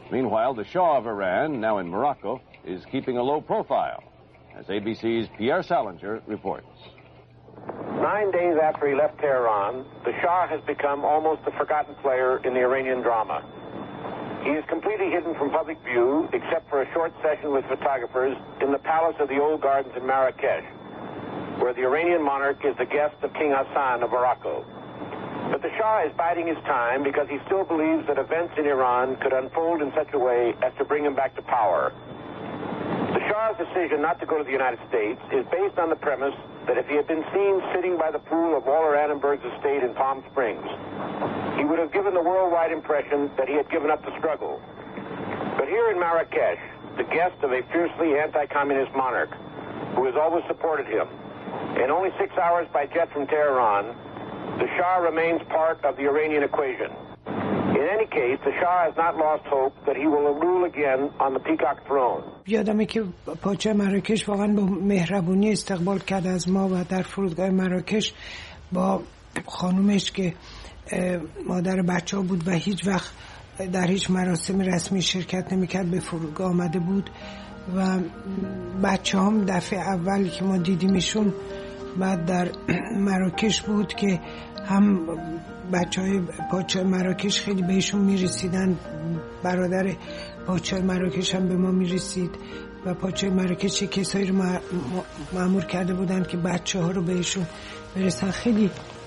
Meanwhile, the Shah of Iran, now in Morocco, is keeping a low profile, as ABC's Pierre Salinger reports. 9 days after he left Tehran, the Shah has become almost a forgotten player in the Iranian drama. He is completely hidden from public view, except for a short session with photographers in the palace of the Old Gardens in Marrakesh, where the Iranian monarch is the guest of King Hassan of Morocco. But the Shah is biding his time because he still believes that events in Iran could unfold in such a way as to bring him back to power. The Shah's decision not to go to the United States is based on the premise that if he had been seen sitting by the pool of Walter Annenberg's estate in Palm Springs, he would have given the worldwide impression that he had given up the struggle. But here in Marrakesh, the guest of a fiercely anti-communist monarch who has always supported him, and only 6 hours by jet from Tehran, the Shah remains part of the Iranian equation. In any case, the Shah has not lost hope that he will rule again on the peacock throne. یادمه که پادشاه مراکش واقعا با مهربونی استقبال کرد از ما و در فرودگاه مراکش با خانومش که مادر بچه‌ها بود و هیچ وقت در هیچ مراسم رسمی شرکت نمی‌کرد به فرودگاه آمده بود و بچه‌هام دفعه اولی که ما دیدیمشون بعد در مراکش بود که هم بچه‌های پادشاه مراکش خیلی بهشون میرسیدن، برادر پادشاه مراکش هم به ما میرسید و پادشاه مراکش کسایی رو مأمور کرده بودن که بچه‌ها رو بهشون برسن. خیلی